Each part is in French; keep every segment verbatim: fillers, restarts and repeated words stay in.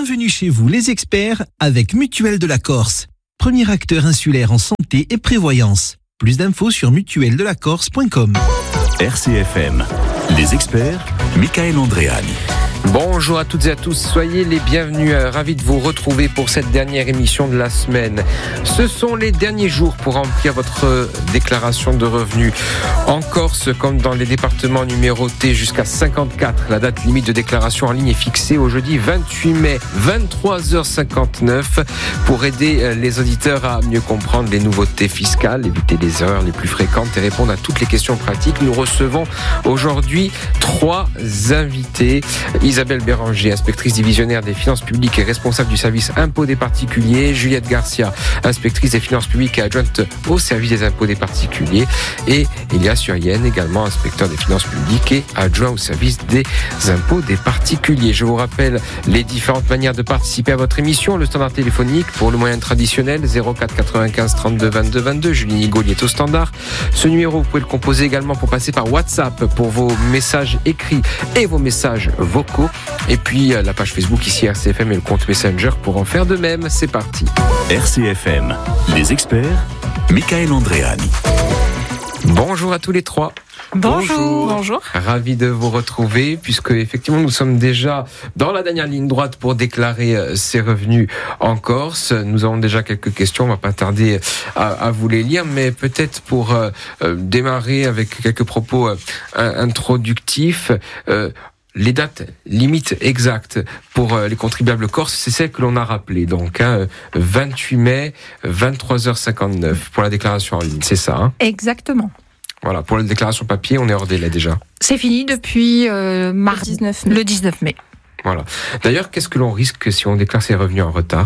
Bienvenue chez vous les experts avec Mutuelle de la Corse. Premier acteur insulaire en santé et prévoyance. Plus d'infos sur mutuelle de la corse point com. R C F M, les experts, Michael Andréani. Bonjour à toutes et à tous, soyez les bienvenus, ravis de vous retrouver pour cette dernière émission de la semaine. Ce sont les derniers jours pour remplir votre déclaration de revenus. En Corse, comme dans les départements numérotés jusqu'à cinquante-quatre, la date limite de déclaration en ligne est fixée au jeudi vingt-huit mai, vingt-trois heures cinquante-neuf, pour aider les auditeurs à mieux comprendre les nouveautés fiscales, éviter les erreurs les plus fréquentes et répondre à toutes les questions pratiques. Nous recevons aujourd'hui trois invités. Isabelle Béranger, inspectrice divisionnaire des finances publiques et responsable du service impôts des particuliers. Juliette Garcia, inspectrice des finances publiques et adjointe au service des impôts des particuliers. Et Elias Urienne, également inspecteur des finances publiques et adjoint au service des impôts des particuliers. Je vous rappelle les différentes manières de participer à votre émission. Le standard téléphonique pour le moyen traditionnel, zéro quatre quatre-vingt-quinze trente-deux vingt-deux vingt-deux. Julien Higoli est au standard. Ce numéro, vous pouvez le composer également pour passer par WhatsApp pour vos messages écrits et vos messages vocaux. Et puis la page Facebook ici R C F M et le compte Messenger pour en faire de même. C'est parti. R C F M, les experts, Michael Andréani. Bonjour à tous les trois. Bonjour. Bonjour. Ravi de vous retrouver puisque effectivement nous sommes déjà dans la dernière ligne droite pour déclarer ses revenus en Corse. Nous avons déjà quelques questions, on va pas tarder à, à vous les lire, mais peut-être pour euh, démarrer avec quelques propos euh, introductifs. Euh, Les dates limites exactes pour les contribuables corses, c'est celles que l'on a rappelées. Donc, hein, vingt-huit mai, vingt-trois heures cinquante-neuf pour la déclaration en ligne, c'est ça hein ? Exactement. Voilà, pour la déclaration papier, on est hors délai déjà. C'est fini depuis euh, mars, le dix-neuf mai. Le dix-neuf mai. Voilà. D'ailleurs, qu'est-ce que l'on risque si on déclare ses revenus en retard ?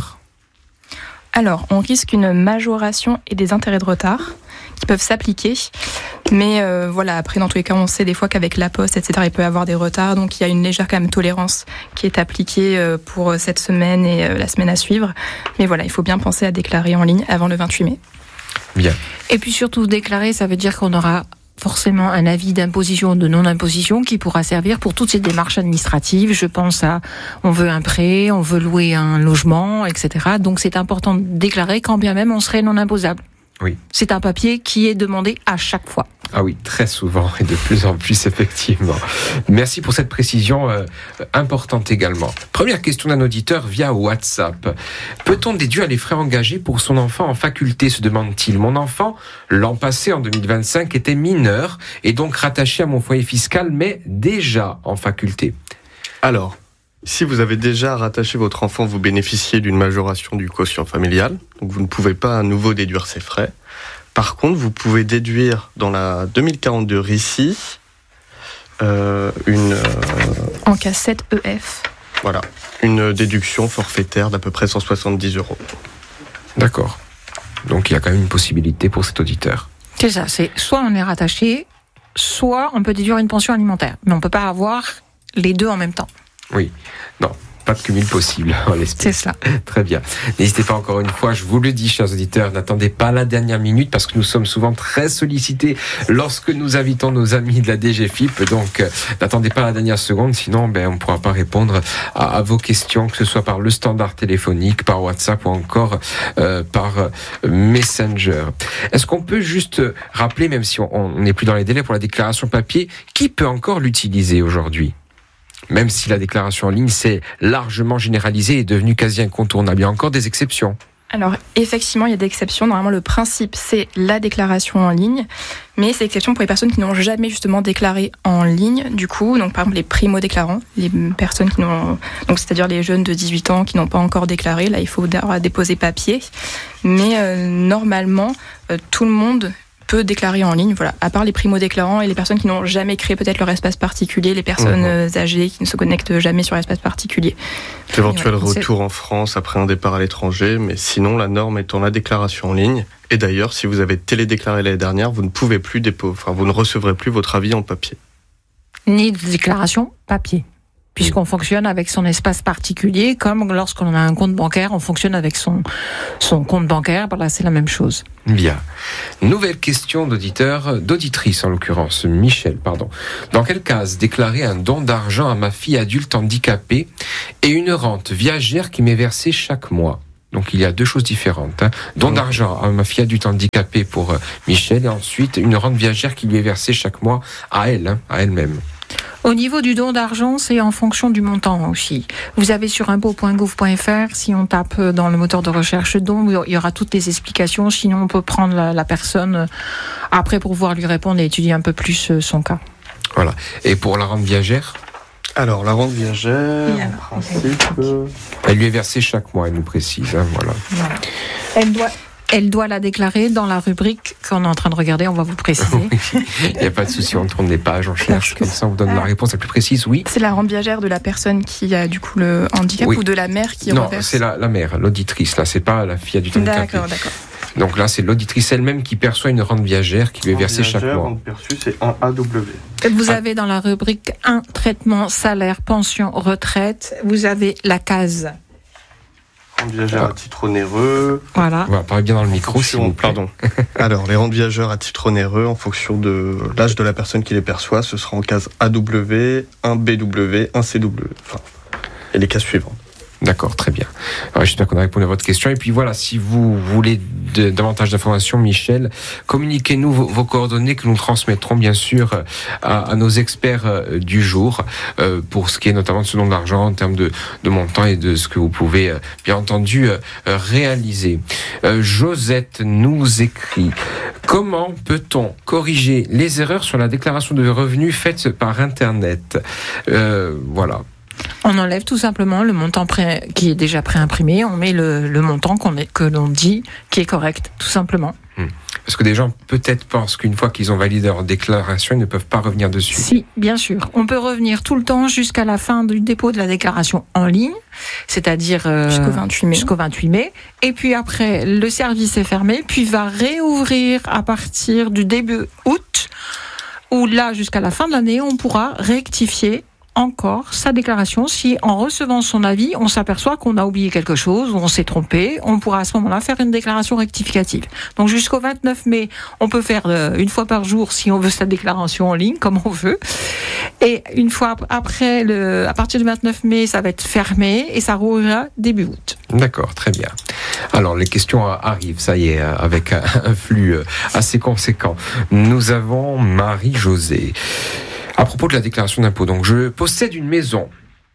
Alors, on risque une majoration et des intérêts de retard qui peuvent s'appliquer. Mais euh, voilà, après, dans tous les cas, on sait des fois qu'avec la poste, et cetera, il peut y avoir des retards. Donc, il y a une légère quand même tolérance qui est appliquée euh, pour cette semaine et euh, la semaine à suivre. Mais voilà, il faut bien penser à déclarer en ligne avant le vingt-huit mai. Bien. Et puis surtout, déclarer, ça veut dire qu'on aura forcément un avis d'imposition ou de non-imposition qui pourra servir pour toutes ces démarches administratives. Je pense à, on veut un prêt, on veut louer un logement, et cetera. Donc, c'est important de déclarer quand bien même on serait non imposable. Oui. C'est un papier qui est demandé à chaque fois. Ah oui, très souvent et de plus en plus, effectivement. Merci pour cette précision euh, importante également. Première question d'un auditeur via WhatsApp. Peut-on déduire les frais engagés pour son enfant en faculté, se demande-t-il. Mon enfant, l'an passé, en deux mille vingt-cinq, était mineur et donc rattaché à mon foyer fiscal, mais déjà en faculté. Alors, si vous avez déjà rattaché votre enfant, vous bénéficiez d'une majoration du quotient familial, donc vous ne pouvez pas à nouveau déduire ces frais. Par contre, vous pouvez déduire dans la deux mille quarante-deux R I C I euh, une... Euh, en cas sept E F. Voilà, une déduction forfaitaire d'à peu près cent soixante-dix euros. D'accord. Donc il y a quand même une possibilité pour cet auditeur. C'est ça, c'est soit on est rattaché, soit on peut déduire une pension alimentaire. Mais on ne peut pas avoir les deux en même temps. Oui, non, pas de cumul possible, on l'espère. C'est cela. Très bien. N'hésitez pas encore une fois, je vous le dis, chers auditeurs, n'attendez pas la dernière minute parce que nous sommes souvent très sollicités lorsque nous invitons nos amis de la D G F I P. Donc, euh, n'attendez pas la dernière seconde, sinon ben, on ne pourra pas répondre à, à vos questions, que ce soit par le standard téléphonique, par WhatsApp ou encore euh, par euh, Messenger. Est-ce qu'on peut juste rappeler, même si on n'est plus dans les délais pour la déclaration papier, qui peut encore l'utiliser aujourd'hui ? Même si la déclaration en ligne s'est largement généralisée et est devenue quasi incontournable. Il y a encore des exceptions. Alors, effectivement, il y a des exceptions. Normalement, le principe, c'est la déclaration en ligne. Mais c'est l'exception pour les personnes qui n'ont jamais justement déclaré en ligne. Du coup, donc par exemple, les primo-déclarants, les personnes qui n'ont... Donc, c'est-à-dire les jeunes de dix-huit ans qui n'ont pas encore déclaré. Là, il faut déposer papier. Mais euh, normalement, euh, tout le monde peut déclarer en ligne, voilà, à part les primo-déclarants et les personnes qui n'ont jamais créé peut-être leur espace particulier, les personnes mmh. âgées qui ne se connectent jamais sur l'espace particulier. D'éventuels ouais, retours en France après un départ à l'étranger, mais sinon la norme étant la déclaration en ligne. Et d'ailleurs, si vous avez télédéclaré l'année dernière, vous ne pouvez plus déposer, enfin vous ne recevrez plus votre avis en papier. Ni de déclaration papier. puisqu'on fonctionne avec son espace particulier, comme lorsqu'on a un compte bancaire, on fonctionne avec son, son compte bancaire. Voilà, c'est la même chose. Bien. Nouvelle question d'auditeur, d'auditrice en l'occurrence, Michel, pardon. Dans quelle case déclarer un don d'argent à ma fille adulte handicapée et une rente viagère qui m'est versée chaque mois? Donc il y a deux choses différentes. Hein. Don d'argent à ma fille adulte handicapée pour euh, Michel, et ensuite une rente viagère qui lui est versée chaque mois à elle, hein, à elle-même. Au niveau du don d'argent, c'est en fonction du montant aussi. Vous avez sur impôt point gouv point f r, si on tape dans le moteur de recherche don, il y aura toutes les explications. Sinon, on peut prendre la, la personne après pour pouvoir lui répondre et étudier un peu plus son cas. Voilà. Et pour la rente viagère ? Alors, la rente viagère, en principe... Elle lui est versée chaque mois, elle nous précise. Hein, voilà. Voilà. Elle doit... Elle doit la déclarer dans la rubrique qu'on est en train de regarder, on va vous préciser. Il n'y a pas de souci, on tourne des pages, on cherche, comme ça on vous donne ah. la réponse la plus précise, oui. C'est la rente viagère de la personne qui a du coup le handicap oui. ou de la mère qui non, reverse? Non, c'est la, la mère, l'auditrice, là, c'est pas la fille adulte handicapée. D'accord, d'accord. Donc là, c'est l'auditrice elle-même qui perçoit une rente viagère qui lui est versée chaque mois. Rente perçue, c'est un A W. Vous Ah. avez dans la rubrique un, traitement, salaire, pension, retraite, vous avez la case. Rente viagère à titre onéreux. Voilà. On va parler bien dans le micro, s'il vous plaît. Pardon. Alors, les rentes viageurs à titre onéreux, en fonction de l'âge de la personne qui les perçoit, ce sera en case A W, un B W, un C W. Enfin, et les cases suivantes. D'accord, très bien. Alors, j'espère qu'on a répondu à votre question. Et puis voilà, si vous voulez de, davantage d'informations, Michel, communiquez-nous vos, vos coordonnées que nous transmettrons bien sûr à, à nos experts euh, du jour euh, pour ce qui est notamment de ce don d'argent en termes de, de montant et de ce que vous pouvez euh, bien entendu euh, réaliser. Euh, Josette nous écrit: comment peut-on corriger les erreurs sur la déclaration de revenus faites par Internet? euh, Voilà. On enlève tout simplement le montant pré- qui est déjà préimprimé, on met le, le montant qu'on est, que l'on dit qui est correct, tout simplement. Hum. Parce que des gens peut-être pensent qu'une fois qu'ils ont validé leur déclaration, ils ne peuvent pas revenir dessus. Si, bien sûr. On peut revenir tout le temps jusqu'à la fin du dépôt de la déclaration en ligne, c'est-à-dire euh, jusqu'au vingt-huit mai. Jusqu'au vingt-huit mai. Et puis après, le service est fermé, puis va réouvrir à partir du début août, où là, jusqu'à la fin de l'année, on pourra rectifier encore sa déclaration. Si en recevant son avis, on s'aperçoit qu'on a oublié quelque chose ou on s'est trompé, on pourra à ce moment-là faire une déclaration rectificative. Donc jusqu'au vingt-neuf mai, on peut faire euh, une fois par jour si on veut sa déclaration en ligne, comme on veut. Et une fois après, le, à partir du vingt-neuf mai, ça va être fermé et ça rouvrira début août. D'accord, très bien. Alors les questions arrivent, ça y est, avec un, un flux assez conséquent. Nous avons Marie-Josée. À propos de la déclaration d'impôt, donc je possède une maison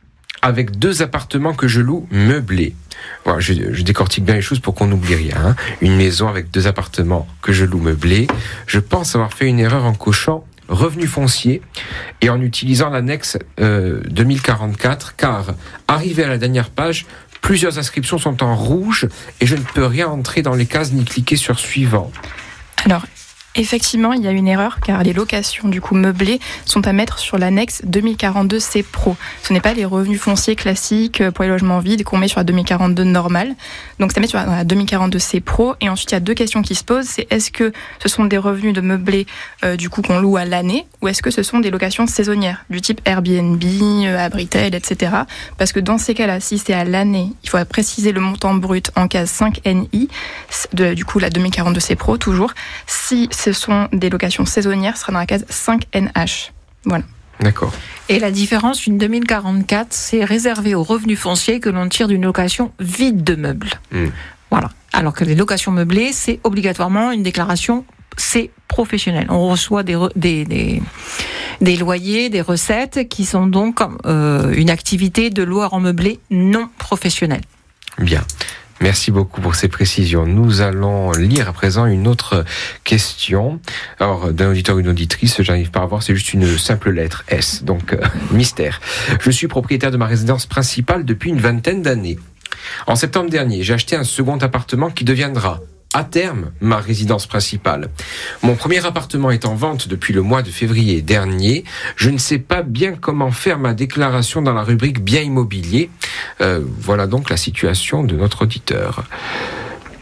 avec deux appartements que je loue meublés. Voilà, je, je décortique bien les choses pour qu'on n'oublie rien. Hein. Une maison avec deux appartements que je loue meublés. Je pense avoir fait une erreur en cochant revenu foncier et en utilisant l'annexe euh, deux mille quarante-quatre, car arrivé à la dernière page, plusieurs inscriptions sont en rouge et je ne peux rien entrer dans les cases ni cliquer sur suivant. Alors, effectivement, il y a une erreur car les locations du coup meublées sont à mettre sur l'annexe deux mille quarante-deux C Pro. Ce n'est pas les revenus fonciers classiques pour les logements vides qu'on met sur la deux mille quarante-deux normale. Donc ça met sur la deux mille quarante-deux C Pro. Et ensuite il y a deux questions qui se posent. C'est est-ce que ce sont des revenus de meublés euh, du coup qu'on loue à l'année ou est-ce que ce sont des locations saisonnières du type Airbnb, euh, Abritel, et cetera. Parce que dans ces cas-là, si c'est à l'année, il faut préciser le montant brut en case cinq N I de du coup la deux mille quarante-deux C Pro toujours. Si ce sont des locations saisonnières, ce sera dans la case cinq N H. Voilà. D'accord. Et la différence, une deux mille quarante-quatre, c'est réservé aux revenus fonciers que l'on tire d'une location vide de meubles. Mmh. Voilà. Alors que les locations meublées, c'est obligatoirement une déclaration, c'est professionnel. On reçoit des, re, des, des, des loyers, des recettes qui sont donc euh, une activité de loueur en meublé non professionnelle. Bien. Merci beaucoup pour ces précisions. Nous allons lire à présent une autre question. Alors, d'un auditeur ou une auditrice, j'arrive pas à voir, c'est juste une simple lettre, S, donc euh, mystère. Je suis propriétaire de ma résidence principale depuis une vingtaine d'années. En septembre dernier, j'ai acheté un second appartement qui deviendra, à terme, ma résidence principale. Mon premier appartement est en vente depuis le mois de février dernier. Je ne sais pas bien comment faire ma déclaration dans la rubrique biens immobiliers. Euh, voilà donc la situation de notre auditeur.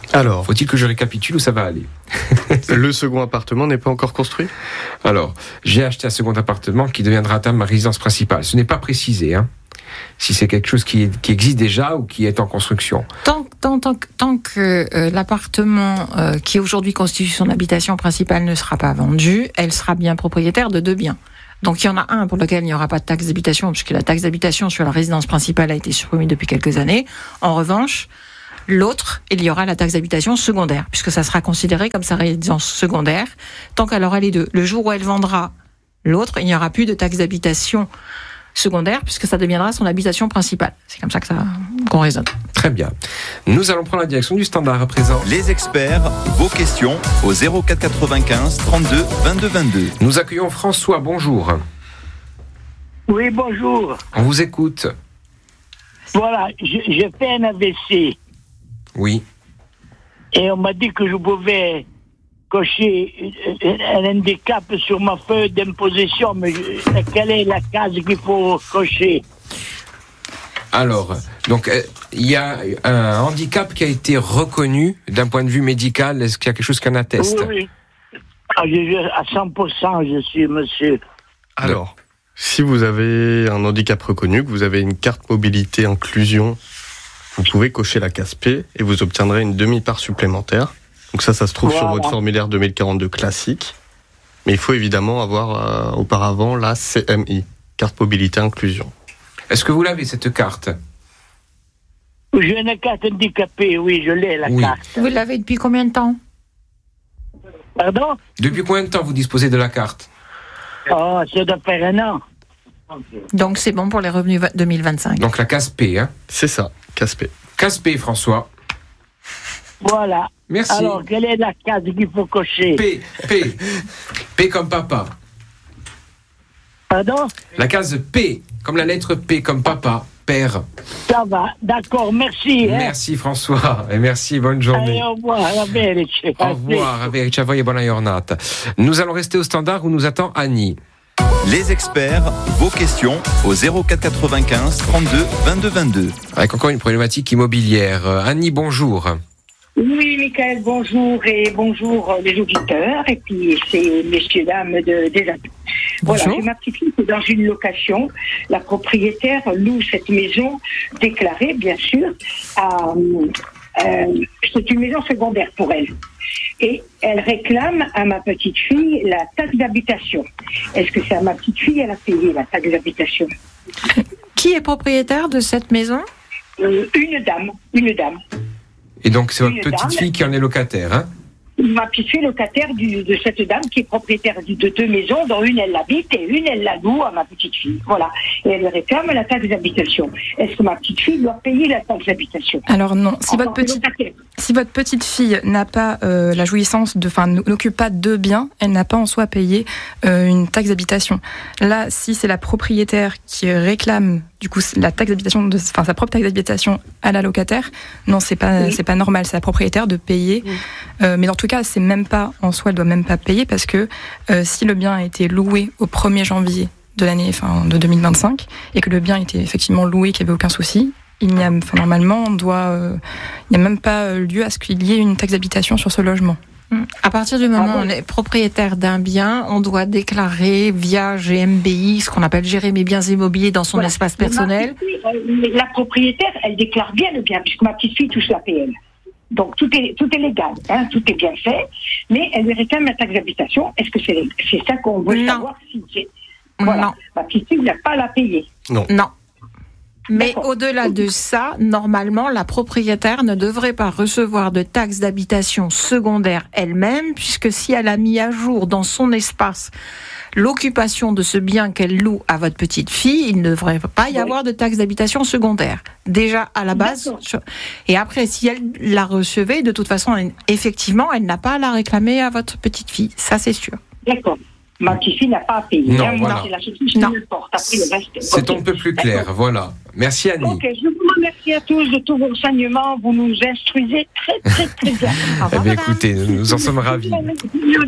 Alors, faut-il que je récapitule ou ça va aller? le second appartement n'est pas encore construit? Alors, j'ai acheté un second appartement qui deviendra à terme ma résidence principale. Ce n'est pas précisé, hein, si c'est quelque chose qui, qui existe déjà ou qui est en construction. Tant, tant, tant, tant que euh, l'appartement euh, qui aujourd'hui constitue son habitation principale ne sera pas vendu, elle sera bien propriétaire de deux biens. Donc il y en a un pour lequel il n'y aura pas de taxe d'habitation, puisque la taxe d'habitation sur la résidence principale a été supprimée depuis quelques années. En revanche, l'autre, il y aura la taxe d'habitation secondaire, puisque ça sera considéré comme sa résidence secondaire, tant qu'elle aura les deux. Le jour où elle vendra l'autre, il n'y aura plus de taxe d'habitation secondaire, puisque ça deviendra son habitation principale. C'est comme ça que ça, qu'on raisonne. Très bien. Nous allons prendre la direction du standard à présent. Les experts, vos questions au zéro quatre quatre-vingt-quinze trente-deux vingt-deux vingt-deux. Nous accueillons François, bonjour. Oui, bonjour. On vous écoute. Voilà, j'ai fait un A V C. Oui. Et on m'a dit que je pouvais cocher un handicap sur ma feuille d'imposition, mais je, quelle est la case qu'il faut cocher? Alors, donc, il y a un handicap qui a été reconnu d'un point de vue médical. Est-ce qu'il y a quelque chose qui en atteste? Oui, oui. Ah, je, à cent pour cent, je suis monsieur. Alors, si vous avez un handicap reconnu, que vous avez une carte mobilité inclusion, vous pouvez cocher la case P et vous obtiendrez une demi-part supplémentaire. Donc ça, ça se trouve voilà. sur votre formulaire deux mille quarante-deux classique. Mais il faut évidemment avoir euh, auparavant la C M I, carte mobilité inclusion. Est-ce que vous l'avez, cette carte? J'ai une carte handicapée, oui, je l'ai, la oui. carte. Vous l'avez depuis combien de temps? Pardon? Depuis combien de temps vous disposez de la carte? Oh, ça doit faire un an. Donc c'est bon pour les revenus deux mille vingt-cinq. Donc la case P, hein? C'est ça, case P. Case P, François. Voilà. Merci. Alors, quelle est la case qu'il faut cocher? P, P. P comme papa. Pardon? La case P, comme la lettre P, comme papa, père. Ça va, d'accord, merci. Merci hein. François, et merci, bonne journée. Allez, au revoir, arrivederci. Au revoir, arrivederci, a voi e buona giornata. Nous allons rester au standard où nous attend Annie. Les experts, vos questions au zéro quatre quatre-vingt-quinze trente-deux vingt-deux vingt-deux. Avec encore une problématique immobilière. Annie, bonjour. Oui, Michael, bonjour et bonjour les auditeurs et puis ces messieurs, dames de, des adultes. Voilà, j'ai ma petite fille qui est dans une location. La propriétaire loue cette maison déclarée, bien sûr. À, euh, c'est une maison secondaire pour elle. Et elle réclame à ma petite fille la taxe d'habitation. Est-ce que c'est à ma petite fille qu'elle a payé la taxe d'habitation? Qui est propriétaire de cette maison? euh, Une dame, une dame. Et donc, c'est votre Une petite dame, fille qui en est locataire, hein? Ma petite fille est locataire du, de cette dame qui est propriétaire de deux maisons, dont une elle l'habite et une elle la loue à ma petite fille. Voilà. Et elle réclame la taxe d'habitation. Est-ce que ma petite fille doit payer la taxe d'habitation? Alors non. Si votre petite, si votre petite fille n'a pas euh, la jouissance de, enfin, n'occupe pas de biens, elle n'a pas en soi payé euh, une taxe d'habitation. Là, si c'est la propriétaire qui réclame du coup la taxe d'habitation, de, enfin sa propre taxe d'habitation à la locataire, non, c'est pas, oui. c'est pas normal. C'est la propriétaire de payer. Oui. Euh, mais dans tout cas, c'est même pas en soi, elle doit même pas payer parce que euh, si le bien a été loué au premier janvier de l'année, enfin de deux mille vingt-cinq, et que le bien était effectivement loué, qu'il n'y avait aucun souci, il n'y a, enfin, normalement, on doit, euh, il n'y a même pas lieu à ce qu'il y ait une taxe d'habitation sur ce logement. À partir du moment où on est propriétaire d'un bien, on doit déclarer via G M B I, ce qu'on appelle gérer mes biens immobiliers dans son voilà. espace personnel. Fille, la propriétaire, elle déclare bien le bien, puisque ma petite fille touche l'A P L. Donc tout est, tout est légal, hein, tout est bien fait, mais elle lui réclame la taxe d'habitation. Est-ce que c'est, c'est ça qu'on veut non. savoir si c'est... Voilà. Non. Ma petite fille n'a pas à la payer. Non. Non. Mais D'accord. au-delà de ça, normalement, la propriétaire ne devrait pas recevoir de taxe d'habitation secondaire elle-même, puisque si elle a mis à jour dans son espace l'occupation de ce bien qu'elle loue à votre petite fille, il ne devrait pas y oui. avoir de taxe d'habitation secondaire. Déjà à la base. D'accord. Et après, si elle la recevait, de toute façon, elle, effectivement, elle n'a pas à la réclamer à votre petite fille. Ça, c'est sûr. D'accord. Ma petite fille n'a pas à payer. Non, voilà. C'est la chose non. Porte. Après, le reste, c'est okay. un peu plus clair, D'accord. voilà. Merci Annie. Ok, je vous remercie à tous de tous vos enseignements. Vous nous instruisez très, très, très bien. Eh bien, écoutez, nous en sommes ravis.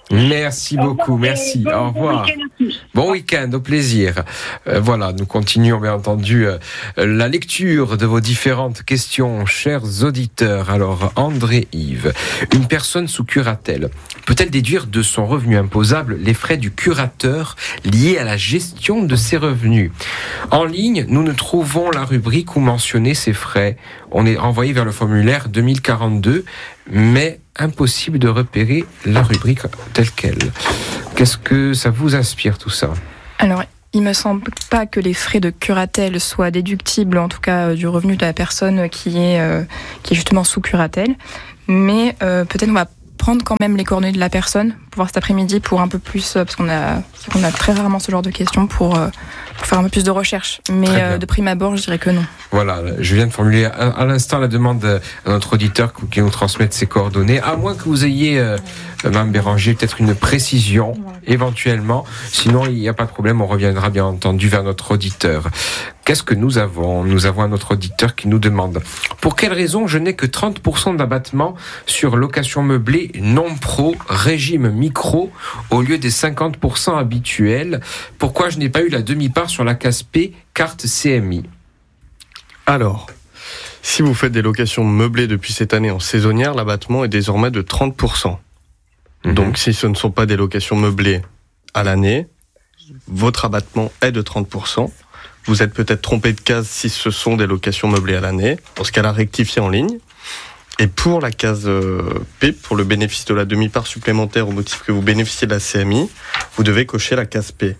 Merci beaucoup, merci. Bon, Au revoir. Bon week-end à tous. Bon week-end, au plaisir. Euh, voilà, nous continuons bien entendu euh, la lecture de vos différentes questions, chers auditeurs. Alors, André-Yves, une personne sous curatelle peut-elle déduire de son revenu imposable les frais du curateur liés à la gestion de ses revenus ? En ligne, nous ne trouvons la rubrique où mentionner ces frais. On est renvoyé vers le formulaire deux mille quarante-deux, mais impossible de repérer la rubrique telle qu'elle. Qu'est-ce que ça vous inspire tout ça ? Alors, il me semble pas que les frais de curatelle soient déductibles, en tout cas euh, du revenu de la personne qui est, euh, qui est justement sous curatelle. Mais euh, peut-être on va prendre quand même les coordonnées de la personne pour voir cet après-midi pour un peu plus, euh, parce qu'on a, on a très rarement ce genre de questions pour, euh, pour faire un peu plus de recherche. Mais euh, de prime abord, je dirais que non. Voilà, je viens de formuler à, à l'instant la demande à notre auditeur qui nous transmette ses coordonnées, à moins que vous ayez, euh, Mme Béranger, peut-être une précision, éventuellement. Sinon, il n'y a pas de problème, on reviendra bien entendu vers notre auditeur. Qu'est-ce que nous avons ? Nous avons un autre auditeur qui nous demande « Pour quelle raison je n'ai que trente pour cent d'abattement sur location meublée non pro, régime micro, au lieu des cinquante pour cent habituels ? Pourquoi je n'ai pas eu la demi-part sur la case P, carte C M I ?» Alors, si vous faites des locations meublées depuis cette année en saisonnière, l'abattement est désormais de trente pour cent. Mmh. Donc, si ce ne sont pas des locations meublées à l'année, votre abattement est de trente pour cent. Vous êtes peut-être trompé de case si ce sont des locations meublées à l'année. Dans ce cas-là, rectifiez en ligne. Et pour la case P, pour le bénéfice de la demi-part supplémentaire au motif que vous bénéficiez de la C M I, vous devez cocher la case P.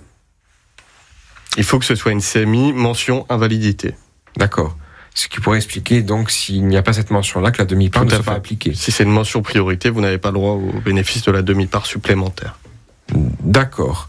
Il faut que ce soit une C M I mention invalidité. D'accord. Ce qui pourrait expliquer donc s'il n'y a pas cette mention-là que la demi-part ne soit pas appliquée. Si c'est une mention priorité, vous n'avez pas le droit au bénéfice de la demi-part supplémentaire. D'accord.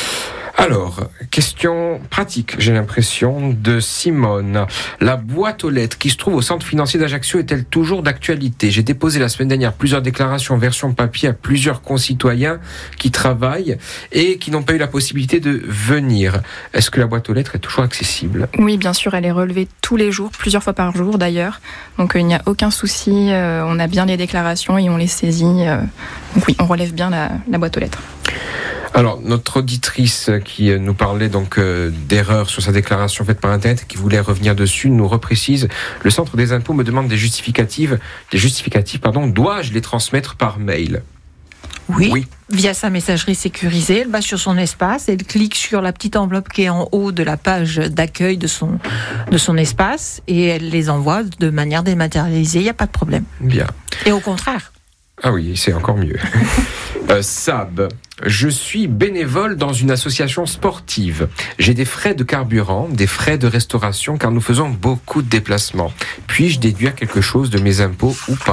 Alors, question pratique, j'ai l'impression, de Simone. La boîte aux lettres qui se trouve au centre financier d'Ajaccio est-elle toujours d'actualité ? J'ai déposé la semaine dernière plusieurs déclarations en version papier à plusieurs concitoyens qui travaillent et qui n'ont pas eu la possibilité de venir. Est-ce que la boîte aux lettres est toujours accessible ? Oui, bien sûr, elle est relevée tous les jours, plusieurs fois par jour d'ailleurs. Donc euh, il n'y a aucun souci, euh, on a bien les déclarations et on les saisit. Euh, donc oui, on relève bien la, la boîte aux lettres. Alors, notre auditrice qui nous parlait donc euh, d'erreurs sur sa déclaration faite par Internet et qui voulait revenir dessus nous reprécise, le centre des impôts me demande des justificatifs, des justificatifs, pardon, dois-je les transmettre par mail ? Oui, oui, via sa messagerie sécurisée, elle va sur son espace, elle clique sur la petite enveloppe qui est en haut de la page d'accueil de son, de son espace et elle les envoie de manière dématérialisée, il n'y a pas de problème. Bien. Et au contraire. Ah oui, c'est encore mieux. euh, Sab, je suis bénévole dans une association sportive. J'ai des frais de carburant, des frais de restauration car nous faisons beaucoup de déplacements. Puis-je déduire quelque chose de mes impôts ou pas ?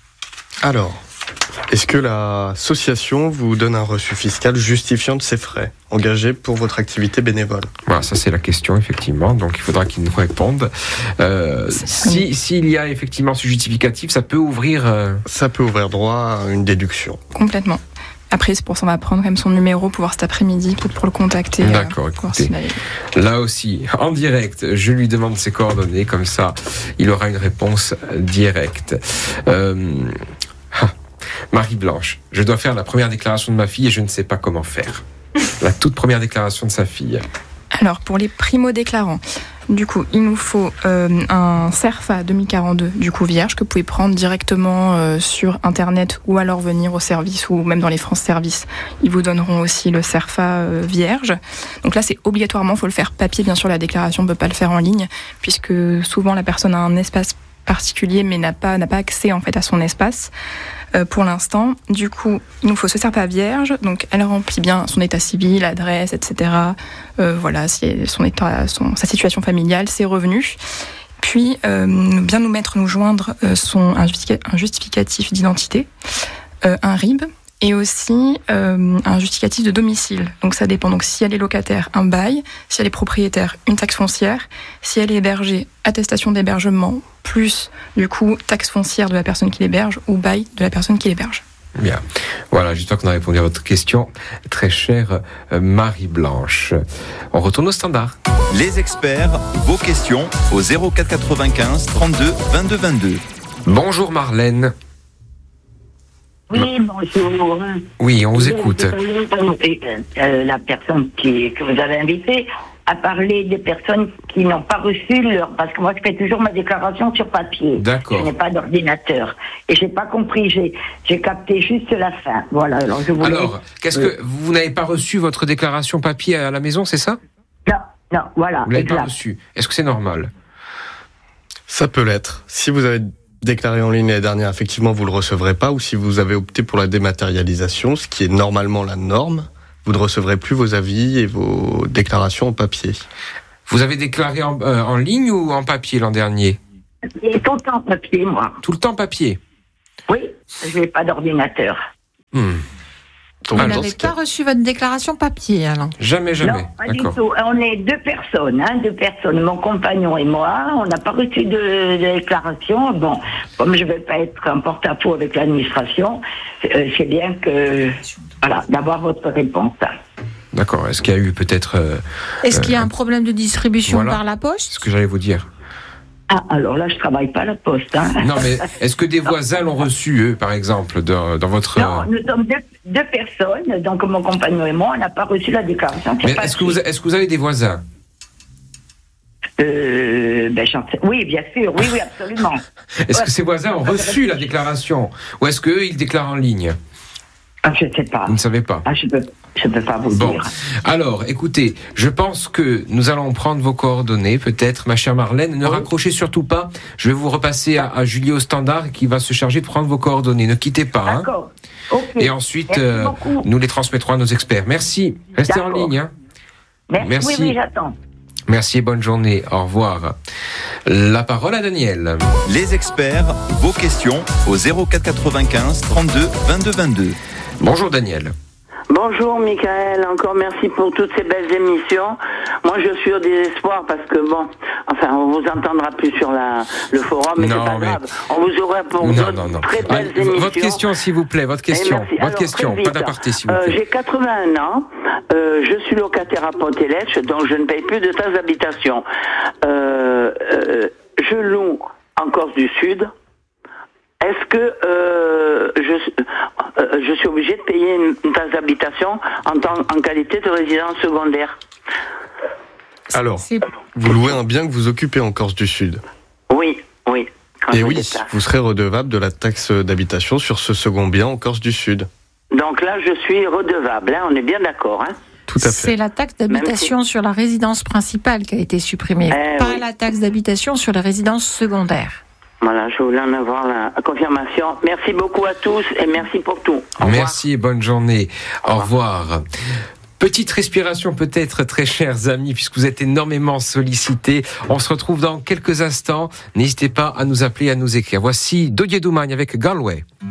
Alors, est-ce que l'association vous donne un reçu fiscal justifiant de ces frais engagés pour votre activité bénévole ? Voilà, ça c'est la question, effectivement. Donc il faudra qu'ils nous répondent. Euh, si, s'il y a effectivement ce justificatif, ça peut ouvrir... Euh... Ça peut ouvrir droit à une déduction. Complètement. Après, c'est pour ça qu'on va prendre quand même son numéro pour voir cet après-midi, peut-être pour le contacter. D'accord, euh, écoutez. Là aussi, en direct, je lui demande ses coordonnées, comme ça, il aura une réponse directe. Euh... Ah. Marie-Blanche, je dois faire la première déclaration de ma fille et je ne sais pas comment faire. La toute première déclaration de sa fille. Alors, pour les primo-déclarants, du coup, il nous faut euh, un CERFA deux mille quarante-deux, du coup vierge, que vous pouvez prendre directement euh, sur Internet ou alors venir au service ou même dans les France Services. Ils vous donneront aussi le CERFA euh, vierge. Donc là, c'est obligatoirement, il faut le faire papier. Bien sûr, la déclaration ne peut pas le faire en ligne, puisque souvent la personne a un espace particulier mais n'a pas, n'a pas accès en fait à son espace. Euh, pour l'instant, du coup, il nous faut ce CERFA vierge. Donc, elle remplit bien son état civil, l'adresse, et cetera. Euh, voilà, son état, son, sa situation familiale, ses revenus. Puis, euh, bien nous mettre, nous joindre euh, son, un, justificatif, un justificatif d'identité, euh, un R I B, et aussi euh, un justificatif de domicile. Donc, ça dépend. Donc, si elle est locataire, un bail. Si elle est propriétaire, une taxe foncière. Si elle est hébergée, attestation d'hébergement, plus, du coup, taxe foncière de la personne qui l'héberge ou bail de la personne qui l'héberge. Bien. Voilà, j'espère qu'on a répondu à votre question, très chère Marie-Blanche. On retourne au standard. Les experts, vos questions au zéro quatre quatre-vingt-quinze trente-deux vingt-deux vingt-deux. Bonjour Marlène. Oui, bonjour. Oui, on vous écoute. Euh, la personne qui, que vous avez invitée a parlé des personnes qui n'ont pas reçu leur... Parce que moi, je fais toujours ma déclaration sur papier. D'accord. Je n'ai pas d'ordinateur. Et j'ai pas compris, j'ai, j'ai capté juste la fin. Voilà, alors je voulais... Alors, qu'est-ce que... Vous n'avez pas reçu votre déclaration papier à la maison, c'est ça? Non, non, voilà. Vous l'avez exact. pas reçu. Est-ce que c'est normal? Ça peut l'être. Si vous avez déclaré en ligne l'année dernière, effectivement, vous ne le recevrez pas. Ou si vous avez opté pour la dématérialisation, ce qui est normalement la norme, vous ne recevrez plus vos avis et vos déclarations en papier. Vous avez déclaré en, euh, en ligne ou en papier l'an dernier? Et tout le temps papier, moi. Tout le temps papier? Oui, je n'ai pas d'ordinateur. Hmm. Vous n'avez pas reçu votre déclaration papier, Alain? Jamais, jamais. Non, pas du tout. On est deux personnes, hein, deux personnes, mon compagnon et moi. On n'a pas reçu de, de déclaration. Bon, comme je ne vais pas être en porte-à-faux avec l'administration, euh, c'est bien que, voilà, d'avoir votre réponse. D'accord. Est-ce qu'il y a eu peut-être... Euh, Est-ce qu'il y a euh, un problème de distribution voilà. par la poste? C'est ce que j'allais vous dire. Ah, alors là, je travaille pas à la poste. Hein. Non, mais est-ce que des voisins l'ont reçu, eux, par exemple, dans, dans votre... Non, nous sommes deux, deux personnes, donc mon compagnon et moi, on n'a pas reçu la déclaration. Mais est-ce que, vous, est-ce que vous avez des voisins? Euh, ben, j'en sais- oui, bien sûr, oui, oui, absolument. Est-ce Ouais. que ces voisins ont reçu la déclaration? Ou est-ce qu'eux, ils déclarent en ligne? Ah, je ne sais pas. Vous ne savez pas? Ah, je ne peux, je peux pas vous Bon, dire. alors, écoutez, je pense que nous allons prendre vos coordonnées, peut-être, ma chère Marlène. Ne Oui. raccrochez surtout pas. Je vais vous repasser à, à Julie au standard qui va se charger de prendre vos coordonnées. Ne quittez pas. Hein. D'accord. Ok. Et ensuite, Merci euh, beaucoup. nous les transmettrons à nos experts. Merci. Restez en D'accord. ligne. Hein. Merci. merci. Oui, oui, j'attends. Merci et bonne journée. Au revoir. La parole à Daniel. Les experts, vos questions au zéro quatre quatre-vingt-quinze trente-deux vingt-deux vingt-deux. Bonjour Daniel. Bonjour Michael, encore merci pour toutes ces belles émissions. Moi je suis au désespoir parce que bon, enfin on vous entendra plus sur la, le forum, mais Non, c'est pas mais- grave. On vous aura pour Non, d'autres non, non. très belles Ah, émissions. votre question, s'il vous plaît. Votre Eh, question. merci. Votre Alors, question. très Pas vite. d'aparté, s'il vous Euh, plaît. J'ai quatre-vingt-un ans, euh, je suis locataire à Pont-Élèche, donc je ne paye plus de taxes d'habitation. Euh, euh, je loue en Corse du Sud. Est-ce que euh, je, euh, je suis obligé de payer une, une taxe d'habitation en, tant, en qualité de résidence secondaire? Alors, C'est- vous louez un bien que vous occupez en Corse du Sud. Oui, oui. Quand Et je oui, déplace. vous serez redevable de la taxe d'habitation sur ce second bien en Corse du Sud. Donc là, je suis redevable, hein, on est bien d'accord. Hein. Tout à C'est fait. la taxe d'habitation sur la résidence principale qui a été supprimée, Eh pas oui. la taxe d'habitation sur les résidences secondaires. Voilà, je voulais en avoir la confirmation. Merci beaucoup à tous et merci pour tout. Au revoir. Merci et bonne journée. Au revoir. Petite respiration peut-être, très chers amis, puisque vous êtes énormément sollicités. On se retrouve dans quelques instants. N'hésitez pas à nous appeler, à nous écrire. Voici Dodier Doumagne avec Galway.